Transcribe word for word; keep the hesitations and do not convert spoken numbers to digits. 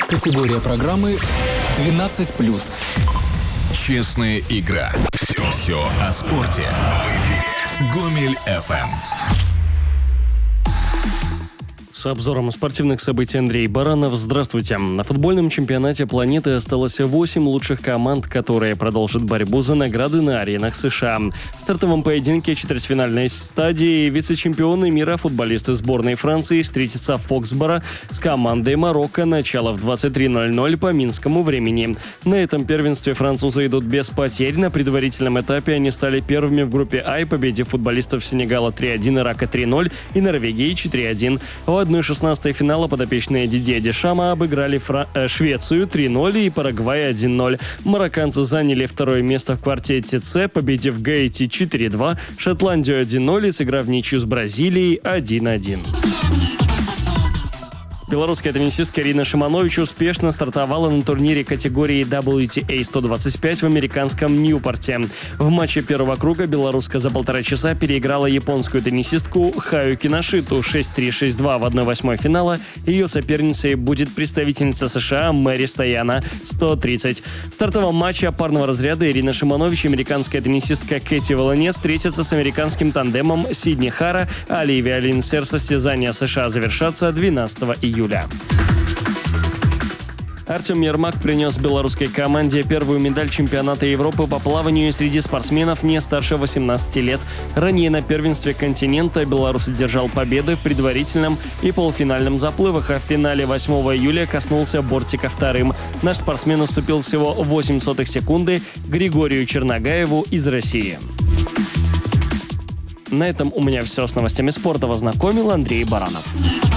Категория программы двенадцать плюс. Честная игра. Все, все о спорте. Гомель эф эм. С обзором спортивных событий Андрей Баранов. Здравствуйте. На футбольном чемпионате планеты осталось восемь лучших команд, которые продолжат борьбу за награды на аренах США. В стартовом поединке четвертьфинальной стадии вице-чемпионы мира футболисты сборной Франции встретятся в Фоксборо с командой Марокко. Начало в двадцать три ноль ноль по минскому времени. На этом первенстве французы идут без потерь. На предварительном этапе они стали первыми в группе А, победив футболистов Сенегала три один, Ирака три ноль и Норвегии четыре один. В одной шестнадцатой финала подопечные Дидье Дешама обыграли Фра- э, Швецию три ноль и Парагвай один ноль. Марокканцы заняли второе место в квартете С, победив Гаити четыре два, Шотландию один ноль и сыграв в ничью с Бразилией один один. Белорусская теннисистка Ирина Шиманович успешно стартовала на турнире категории дабл ю ти эй сто двадцать пять в американском Ньюпорте. В матче первого круга белоруска за полтора часа переиграла японскую теннисистку Хаю Киношиту шесть три шесть два в одной восьмой финала. Ее соперницей будет представительница США Мэри Стояна сто тридцать. В стартовом матче парного разряда Ирина Шиманович и американская теннисистка Кэти Волонец встретятся с американским тандемом Сидни Хара. Оливия Линсер. Состязания в США завершатся двенадцатого июля. Артем Ермак принес белорусской команде первую медаль чемпионата Европы по плаванию среди спортсменов не старше восемнадцати лет. Ранее на первенстве континента белорус одержал победы в предварительном и полуфинальном заплывах, а в финале восьмого июля коснулся бортика вторым. Наш спортсмен уступил всего восемь сотых секунды Григорию Черногаеву из России. На этом у меня все с новостями спорта. Знакомил Андрей Баранов.